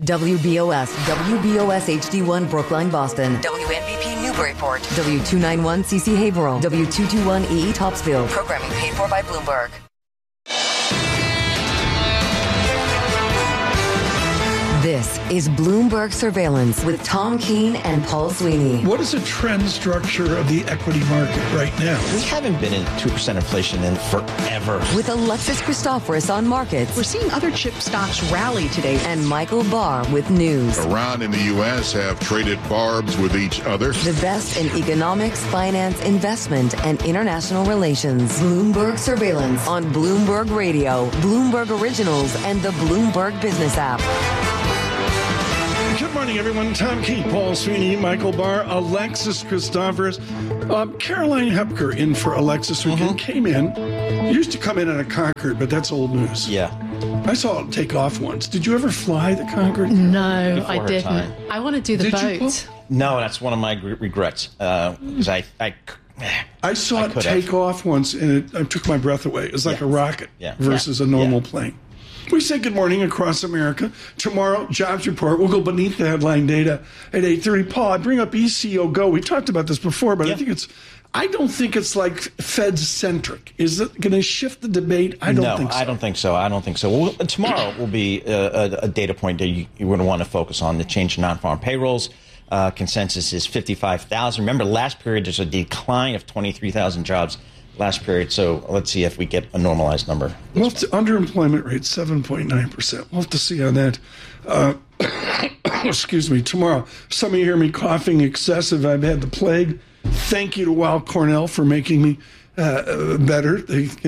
WBOS HD1 Brookline, Boston. WNBP Newburyport. W291 CC Haverhill. W221 EE Topsfield. Programming paid for by Bloomberg. This is Bloomberg Surveillance with Tom Keene and Paul Sweeney. What is the trend structure of the equity market right now? We haven't been in 2% inflation in forever. With Alexis Christoforous on markets. We're seeing other chip stocks rally today. And Michael Barr with news. Iran and the U.S. have traded barbs with each other. The best in economics, finance, investment, and international relations. Bloomberg Surveillance on Bloomberg Radio, Bloomberg Originals, and the Bloomberg Business app. Good morning, everyone. Tom Keene, Paul Sweeney, Michael Barr, Alexis Christoforous. Caroline Hepker in for Alexis, who came in. Used to come in on a Concorde, but that's old news. Yeah. I saw it take off once. Did you ever fly the Concorde? No, Before I her didn't. time. I want to do the boat. No, that's one of my regrets. Because I saw it take off once, and it took my breath away. It was like a rocket versus a normal plane. We say good morning across America. Tomorrow, jobs report. We'll go beneath the headline data at 8:30. Paul, I bring up ECO Go. We talked about this before, but I don't think it's like Fed-centric. Is it going to shift the debate? I don't think so. I don't think so. Well, tomorrow will be a data point that you're going to want to focus on, the change in non-farm payrolls. Consensus is 55,000. Remember, last period, there's a decline of 23,000 jobs last period, so let's see if we get a normalized number. Well, underemployment rate 7.9%. We'll have to see on that. Excuse me. Tomorrow, some of you hear me coughing excessive. I've had the plague. Thank you to Weill Cornell for making me better.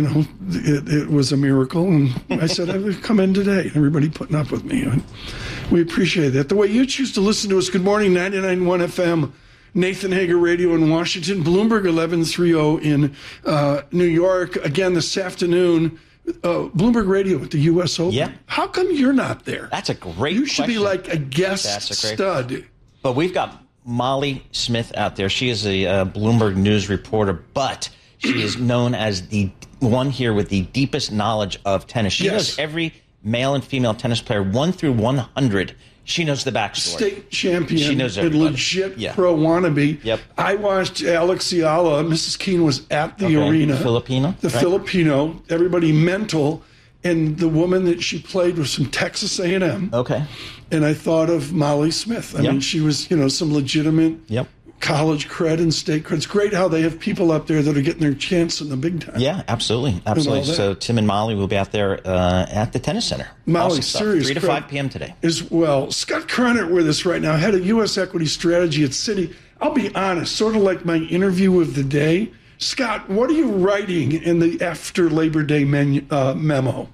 It was a miracle, and I said I would come in today. Everybody putting up with me. We appreciate that. The way you choose to listen to us, good morning, 99.1 FM. Nathan Hager Radio in Washington, Bloomberg 1130 in New York. Again, this afternoon, Bloomberg Radio at the U.S. Open. Yeah. How come you're not there? That's a great You should question. be like a guest stud. But we've got Molly Smith out there. She is a Bloomberg News reporter, but she is known as the one here with the deepest knowledge of tennis. She knows every male and female tennis player, 1 through 100. She knows the backstory. State champion. She knows everybody. And legit pro wannabe. Yep. I watched Alex Ciala. Mrs. Keene was at the arena. Filipino. Filipino. Everybody mental. And the woman that she played was from Texas A&M. Okay. And I thought of Molly Smith. I mean, she was, some legitimate college cred and state cred. It's great how they have people up there that are getting their chance in the big time. Yeah, absolutely. So Tim and Molly will be out there at the tennis center. Molly, serious 3 to 5 p.m. today. As well. Scott Cronert with us right now, head of U.S. equity strategy at Citi. I'll be honest, sort of like my interview of the day. Scott, what are you writing in the after Labor Day memo?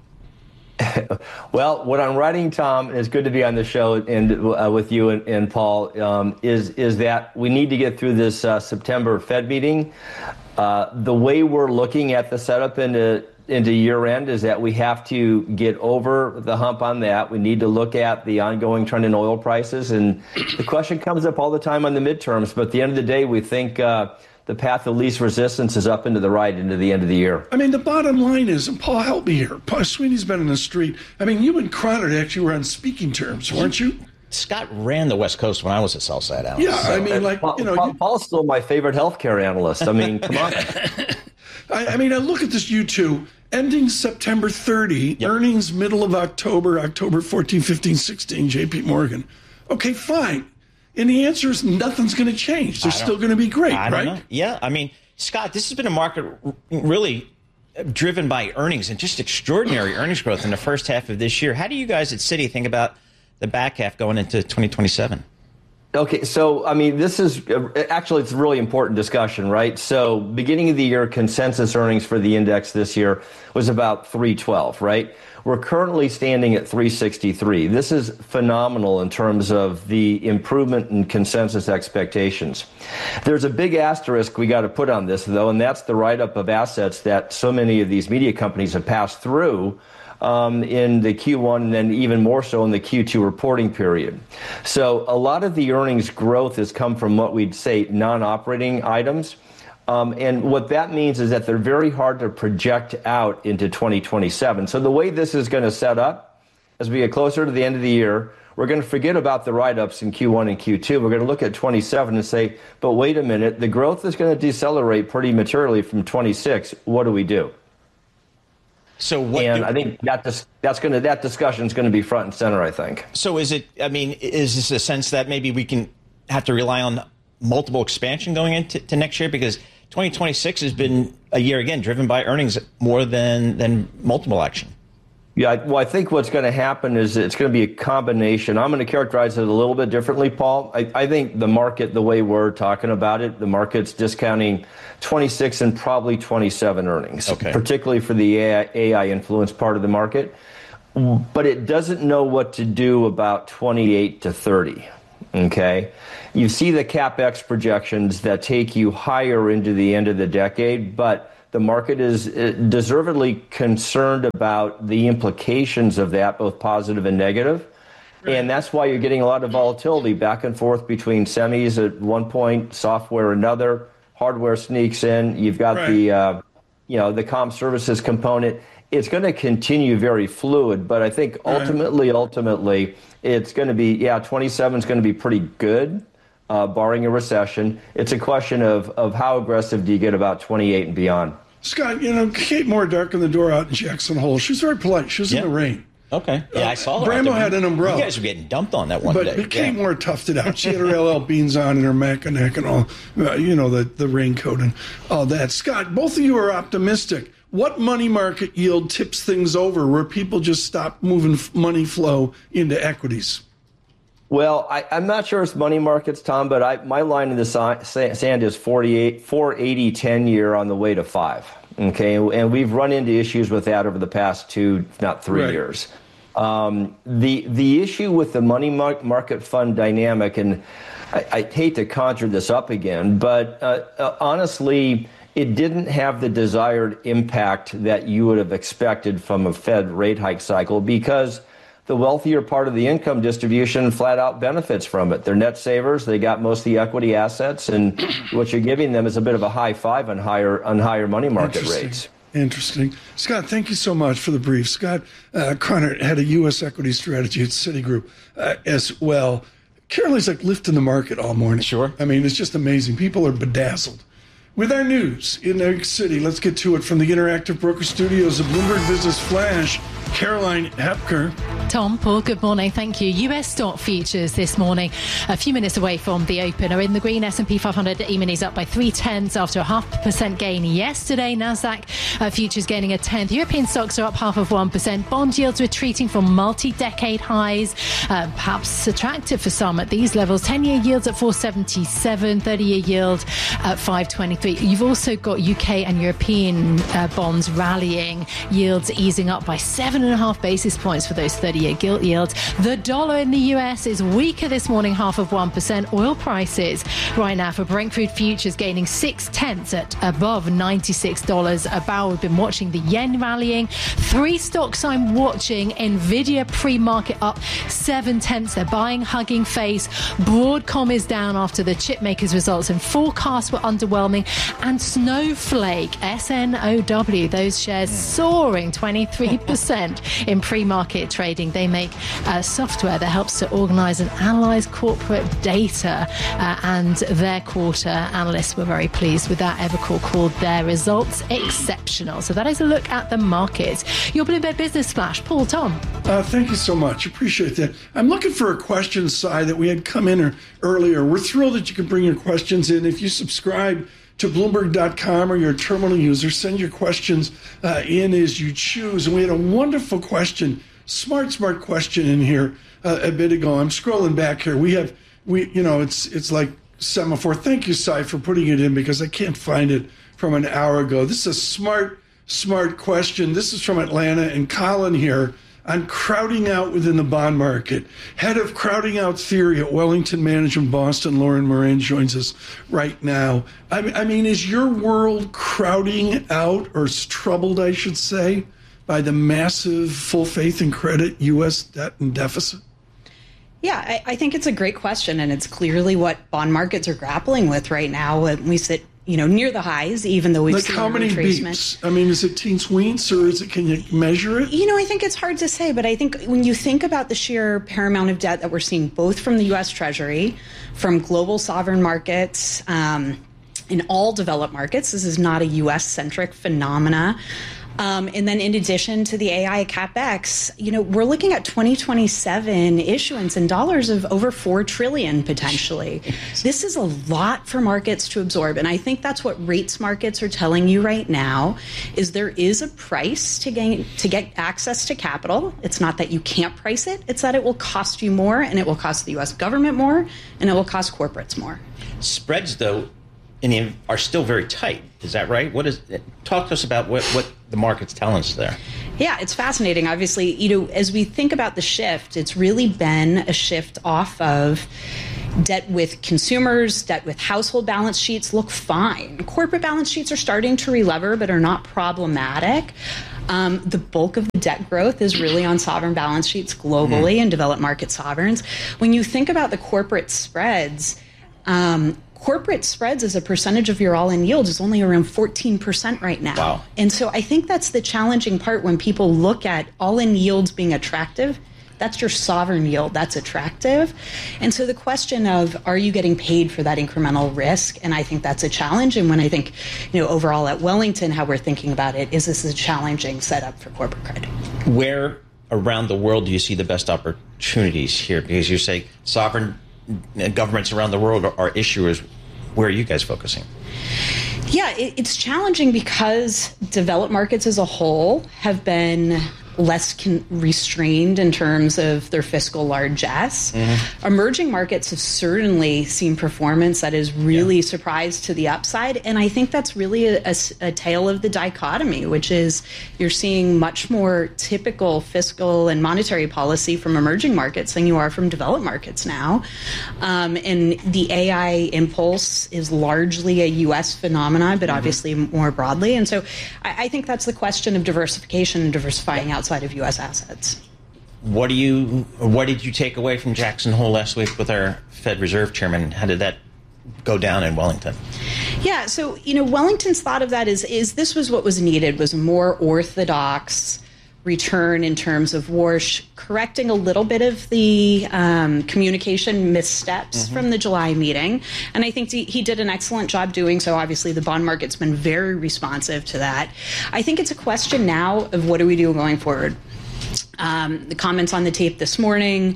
Well, what I'm writing, Tom, and it's good to be on the show and with you and Paul, is that we need to get through this September Fed meeting. The way we're looking at the setup into year end is that we have to get over the hump on that. We need to look at the ongoing trend in oil prices. And the question comes up all the time on the midterms. But at the end of the day, we think the path of least resistance is up into the right into the end of the year. I mean, the bottom line is, and Paul, help me here. Paul Sweeney's been in the street. I mean, you and Cronert actually were on speaking terms, weren't you? Scott ran the West Coast when I was a Southside analyst. Yeah, so, I mean, Paul's still my favorite healthcare analyst. I mean, come on. I look at this, you two, ending September 30, earnings middle of October 14, 15, 16, JP Morgan. Okay, fine. And the answer is nothing's going to change. They're still going to be great, I right? don't know. Yeah, I mean, Scott, this has been a market really driven by earnings and just extraordinary earnings growth in the first half of this year. How do you guys at Citi think about the back half going into 2027? Okay, so, I mean, this is actually, it's a really important discussion, right? So beginning of the year, consensus earnings for the index this year was about 312, right? We're currently standing at 363. This is phenomenal in terms of the improvement in consensus expectations. There's a big asterisk we got to put on this, though, and that's the write-up of assets that so many of these media companies have passed through in the Q1 and then even more so in the Q2 reporting period. So a lot of the earnings growth has come from what we'd say non-operating items. And what that means is that they're very hard to project out into 2027. So the way this is going to set up, as we get closer to the end of the year, we're going to forget about the write-ups in Q1 and Q2. We're going to look at 27 and say, but wait a minute, the growth is going to decelerate pretty materially from 26. What do we do? So what? And I think that discussion is going to be front and center, I think. So is this a sense that maybe we can have to rely on multiple expansion going into next year? Because 2026 has been a year, again, driven by earnings more than multiple action. Yeah, well, I think what's going to happen is it's going to be a combination. I'm going to characterize it a little bit differently, Paul. I think the market, the way we're talking about it, the market's discounting 26 and probably 27 earnings, particularly for the AI influence part of the market. But it doesn't know what to do about 28 to 30. Okay, you see the CapEx projections that take you higher into the end of the decade, but the market is deservedly concerned about the implications of that, both positive and negative. Right. And that's why you're getting a lot of volatility back and forth between semis at one point, software another, hardware sneaks in. You've got the comm services component. It's going to continue very fluid, but I think ultimately, it's going to be, 27 is going to be pretty good. Barring a recession. It's a question of how aggressive do you get about 28 and beyond. Scott, Kate Moore darkened the door out in Jackson Hole. She was very polite. She was in the rain. Okay. Yeah, I saw her. Brambo had an umbrella. You guys were getting dumped on that one day. But Kate Moore toughed it out. She had her LL Beans on and her Mackinac and all, the raincoat and all that. Scott, both of you are optimistic. What money market yield tips things over where people just stop moving money flow into equities? Well, I'm not sure it's money markets, Tom, but my line in the sand is 480 10-year on the way to 5. Okay, and we've run into issues with that over the past 2, if not 3 years. The issue with the money market fund dynamic, and I hate to conjure this up again, but honestly, it didn't have the desired impact that you would have expected from a Fed rate hike cycle because the wealthier part of the income distribution flat out benefits from it. They're net savers. They got most of the equity assets, and what you're giving them is a bit of a high five on higher money market rates. Interesting. Scott, thank you so much for the brief. Scott Connor had a U.S. equity strategy at Citigroup as well. Carolyn's like lifting the market all morning. Sure. I mean, it's just amazing. People are bedazzled. With our news in New York City, let's get to it from the Interactive Broker Studios of Bloomberg Business Flash. Caroline Hepker. Tom, Paul, good morning. Thank you. U.S. stock futures this morning, a few minutes away from the open, are in the green. S&P 500 E-minis up by 0.3 after a 0.5% gain yesterday. Nasdaq futures gaining 1/10. European stocks are up 0.5%. Bond yields retreating from multi-decade highs, perhaps attractive for some at these levels. 10-year yields at 4.77, 30-year yield at 5.23. You've also got UK and European bonds rallying, yields easing up by 7.5 basis points for those 30-year gilt yields. The dollar in the US is weaker this morning, 0.5%. Oil prices right now for Brent crude futures gaining 0.6 at above $96 a barrel. We've been watching the yen rallying. 3 stocks I'm watching. Nvidia pre-market up 0.7. They're buying, hugging face. Broadcom is down after the chip makers results and forecasts were underwhelming. And Snowflake, SNOW, those shares soaring 23% in pre-market trading. They make software that helps to organize and analyze corporate data, and their quarter analysts were very pleased with that. Evercore called their results exceptional. So that is a look at the market. Your Bloomberg Business Flash, Paul, Tom. Thank you so much. Appreciate that. I'm looking for a question, Si, that we had come in earlier. We're thrilled that you can bring your questions in. If you subscribe to Bloomberg.com or your terminal user, send your questions in as you choose. And we had a wonderful question, smart question in here a bit ago. I'm scrolling back here. It's like semaphore. Thank you, Si, for putting it in because I can't find it from an hour ago. This is a smart question. This is from Atlanta, and Colin here on crowding out within the bond market. Head of crowding out theory at Wellington Management Boston, Lauren Moran, joins us right now. I mean, is your world crowding out, or troubled, I should say, by the massive full faith and credit U.S. debt and deficit? Yeah, I think it's a great question, and it's clearly what bond markets are grappling with right now. We sit near the highs, even though we've like seen how many retracement. beeps? I mean, is it teens weens, or can you measure it? I think it's hard to say, but I think when you think about the sheer paramount of debt that we're seeing both from the U.S. Treasury, from global sovereign markets, in all developed markets, this is not a U.S.-centric phenomena. And then in addition to the AI CapEx, we're looking at 2027 issuance in dollars of over $4 trillion potentially. This is a lot for markets to absorb. And I think that's what rates markets are telling you right now, is there is a price to get access to capital. It's not that you can't price it. It's that it will cost you more, and it will cost the U.S. government more, and it will cost corporates more. Spreads, though, are still very tight. Is that right? Talk to us about what the market's telling us there. Yeah, it's fascinating. Obviously, as we think about the shift, it's really been a shift off of debt with consumers, debt with household balance sheets look fine. Corporate balance sheets are starting to relever, but are not problematic. The bulk of the debt growth is really on sovereign balance sheets globally and developed market sovereigns. When you think about the corporate spreads, corporate spreads as a percentage of your all-in yield is only around 14% right now. Wow. And so I think that's the challenging part when people look at all-in yields being attractive. That's your sovereign yield. That's attractive. And so the question of, are you getting paid for that incremental risk? And I think that's a challenge. And when I think, overall at Wellington, how we're thinking about it, is this a challenging setup for corporate credit? Where around the world do you see the best opportunities here? Because you say sovereign governments around the world are issuers. Where are you guys focusing? Yeah, it's challenging because developed markets as a whole have been less restrained in terms of their fiscal largesse. Emerging markets have certainly seen performance that is really surprised to the upside. And I think that's really a tale of the dichotomy, which is you're seeing much more typical fiscal and monetary policy from emerging markets than you are from developed markets now. And the AI impulse is largely a U.S. phenomenon, but obviously more broadly. And so I think that's the question of diversification and diversifying outside of U.S. assets. What did you take away from Jackson Hole last week with our Fed Reserve Chairman? How did that go down in Wellington? Yeah, so Wellington's thought of that is this was what was needed, was a more orthodox return in terms of Warsh correcting a little bit of the communication missteps from the July meeting. And I think he did an excellent job doing so. Obviously, the bond market's been very responsive to that. I think it's a question now of what do we do going forward. The comments on the tape this morning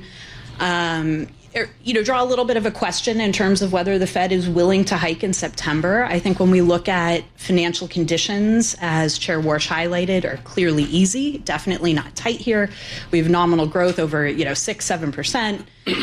draw a little bit of a question in terms of whether the Fed is willing to hike in September. I think when we look at financial conditions, as Chair Warsh highlighted, are clearly easy, definitely not tight here. We have nominal growth over 6-7%,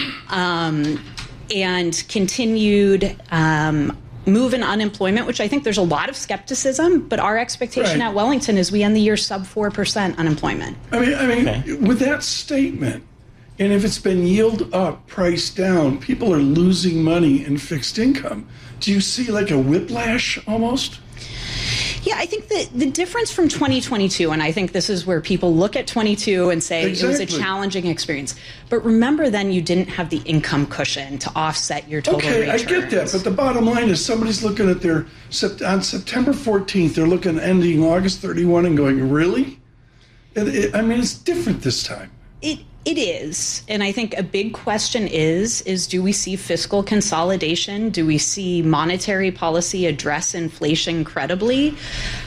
and continued move in unemployment, which I think there's a lot of skepticism, but our expectation at Wellington is we end the year sub 4% unemployment. I mean, with that statement, and if it's been yield up, price down, people are losing money in fixed income. Do you see like a whiplash almost? Yeah, I think the difference from 2022, and I think this is where people look at 22 and say it was a challenging experience. But remember then you didn't have the income cushion to offset your total returns. I get that, but the bottom line is somebody's looking at on September 14th, they're looking ending August 31 and going, really? It's different this time. It is. And I think a big question is do we see fiscal consolidation? Do we see monetary policy address inflation credibly?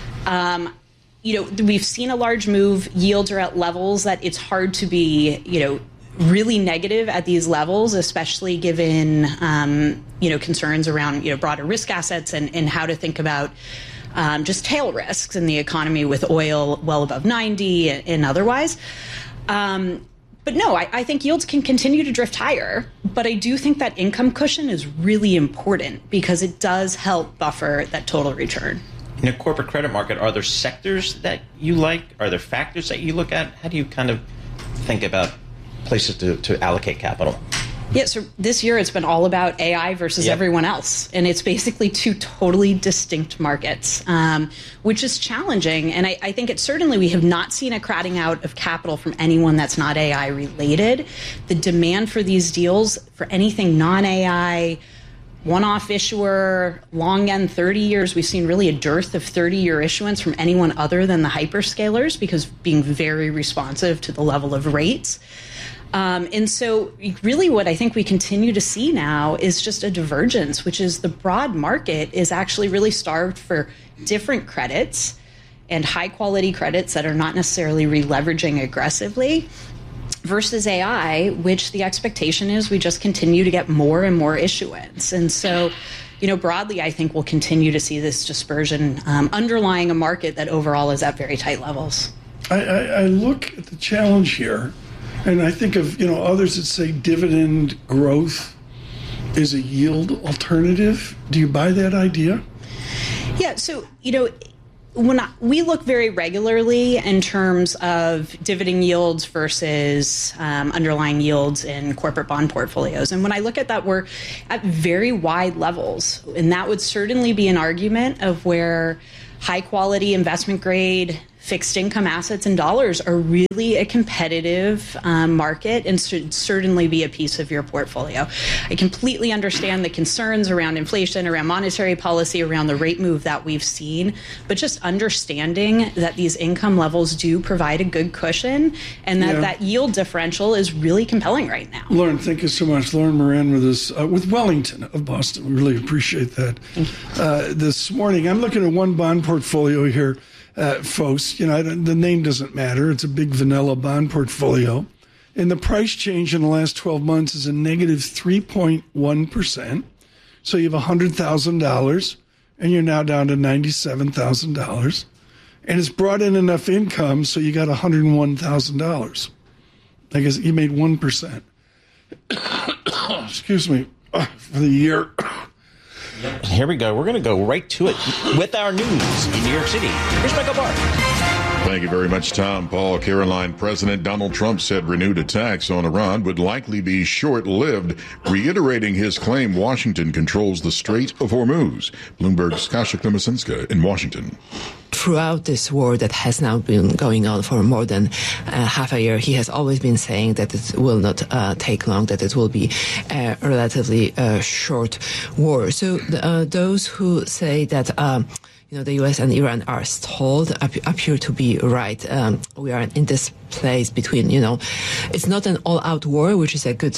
We've seen a large move. Yields are at levels that it's hard to be, really negative at these levels, especially given, concerns around, broader risk assets and how to think about just tail risks in the economy with oil well above 90 and otherwise. But no, I think yields can continue to drift higher, but I do think that income cushion is really important because it does help buffer that total return. In a corporate credit market, are there sectors that you like? Are there factors that you look at? How do you kind of think about places to allocate capital? Yeah, so this year it's been all about AI versus everyone else. And it's basically two totally distinct markets, which is challenging. And I think we have not seen a crowding out of capital from anyone that's not AI related. The demand for these deals, for anything non-AI, one-off issuer, long end 30 years. We've seen really a dearth of 30-year issuance from anyone other than the hyperscalers because being very responsive to the level of rates. And so really what I think we continue to see now is just a divergence, which is the broad market is actually really starved for different credits and high-quality credits that are not necessarily re-leveraging aggressively, versus AI, which the expectation is we just continue to get more and more issuance. And so, broadly, I think we'll continue to see this dispersion underlying a market that overall is at very tight levels. I look at the challenge here, and I think of, others that say dividend growth is a yield alternative. Do you buy that idea? Yeah, so, when we look very regularly in terms of dividend yields versus underlying yields in corporate bond portfolios. And when I look at that, we're at very wide levels. And that would certainly be an argument of where high quality investment grade fixed income assets in dollars are really a competitive market and should certainly be a piece of your portfolio. I completely understand the concerns around inflation, around monetary policy, around the rate move that we've seen, but just understanding that these income levels do provide a good cushion and that that yield differential is really compelling right now. Lauren, thank you so much. Lauren Moran with us, with Wellington of Boston. We really appreciate that. This morning, I'm looking at one bond portfolio here. Folks, the name doesn't matter. It's a big vanilla bond portfolio. And the price change in the last 12 months is a negative 3.1%. So you have $100,000 and you're now down to $97,000. And it's brought in enough income so you got $101,000. I guess you made 1%. Excuse me, for the year. Here we go. We're going to go right to it with our news in New York City. Here's Michael Barr. Thank you very much, Tom. Paul, Caroline. President Donald Trump said renewed attacks on Iran would likely be short-lived, reiterating his claim Washington controls the Strait of Hormuz. Bloomberg's Kasia Klimasinska in Washington. Throughout this war that has now been going on for more than half a year, he has always been saying that it will not take long, that it will be a relatively short war. So those who say that the U.S. and Iran are stalled appear to be right. We are in this place between, it's not an all-out war, which is a good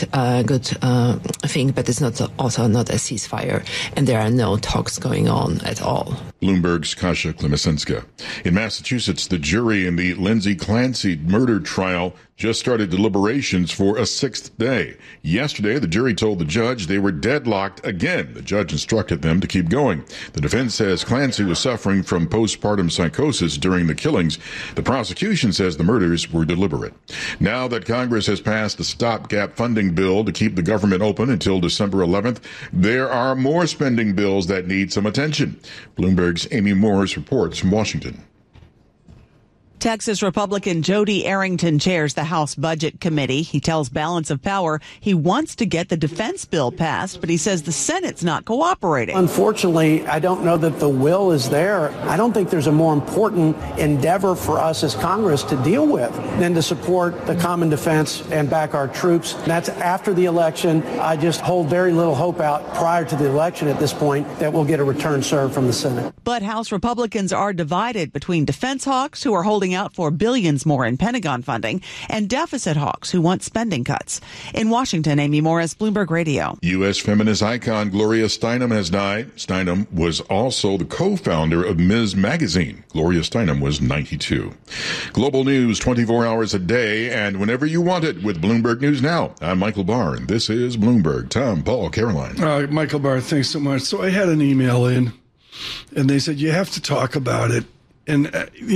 thing, but it's also not a ceasefire, and there are no talks going on at all. Bloomberg's Kasia Klimasinska. In Massachusetts, the jury in the Lindsay Clancy murder trial just started deliberations for a sixth day. Yesterday, the jury told the judge they were deadlocked again. The judge instructed them to keep going. The defense says Clancy was suffering from postpartum psychosis during the killings. The prosecution says the murders were deliberate. Now that Congress has passed a stopgap funding bill to keep the government open until December 11th, there are more spending bills that need some attention. Bloomberg's Amy Morris reports from Washington. Texas Republican Jody Arrington chairs the House Budget Committee. He tells Balance of Power he wants to get the defense bill passed, but he says the Senate's not cooperating. Unfortunately, I don't know that the will is there. I don't think there's a more important endeavor for us as Congress to deal with than to support the common defense and back our troops. That's after the election. I just hold very little hope out prior to the election at this point that we'll get a return served from the Senate. But House Republicans are divided between defense hawks who are holding out for billions more in Pentagon funding and deficit hawks who want spending cuts. In Washington, Amy Morris, Bloomberg Radio. U.S. feminist icon Gloria Steinem has died. Steinem was also the co-founder of Ms. Magazine. Gloria Steinem was 92. Global news 24 hours a day and whenever you want it with Bloomberg News Now. I'm Michael Barr, and this is Bloomberg. Tom, Paul, Caroline. Michael Barr, thanks so much. So I had an email in, and they said, you have to talk about it. And,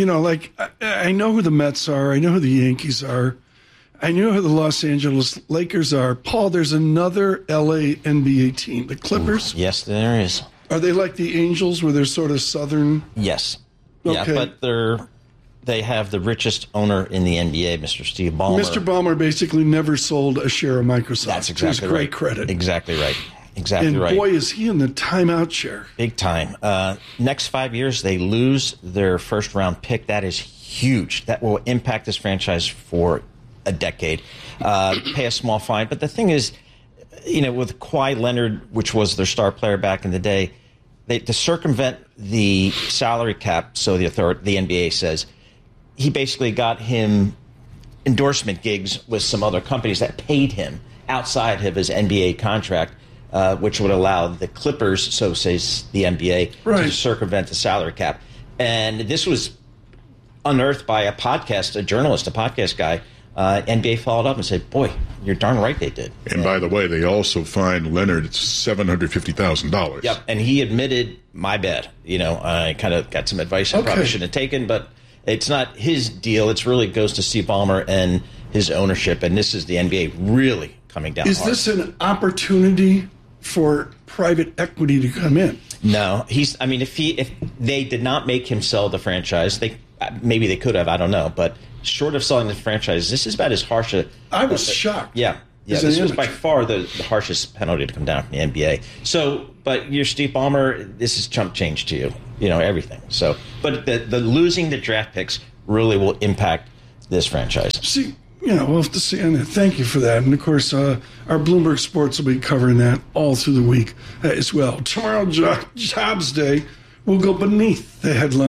I know who the Mets are. I know who the Yankees are. I know who the Los Angeles Lakers are. Paul, there's another L.A. NBA team, the Clippers. Yes, there is. Are they like the Angels where they're sort of southern? Yes. Okay. Yeah, but they have the richest owner in the NBA, Mr. Steve Ballmer. Mr. Ballmer basically never sold a share of Microsoft. That's exactly right. Great credit. Exactly right. Exactly and right. And boy, is he in the timeout chair. Big time. Next 5 years, they lose their first-round pick. That is huge. That will impact this franchise for a decade. Pay a small fine. But the thing is, with Kawhi Leonard, which was their star player back in the day, to circumvent the salary cap, so the NBA says, he basically got him endorsement gigs with some other companies that paid him outside of his NBA contract, which would allow the Clippers, so says the NBA, to circumvent the salary cap. And this was unearthed by a podcast guy. NBA followed up and said, boy, you're darn right they did. And by the way, they also fined Leonard $750,000. Yep, and he admitted, my bad. I kind of got some advice I probably shouldn't have taken, but it's not his deal. It really goes to Steve Ballmer and his ownership, and this is the NBA really coming down hard. Is this an opportunity for private equity to come in? No. If they did not make him sell the franchise, maybe they could have, I don't know, but short of selling the franchise, this is about as harsh a... I was shocked. Yeah. This was by far the harshest penalty to come down from the NBA. So, but you're Steve Ballmer, this is chump change to you, everything. So, but the losing the draft picks really will impact this franchise. See, we'll have to see. And thank you for that. And of course, our Bloomberg Sports will be covering that all through the week as well. Tomorrow, Jobs Day, we'll go beneath the headline.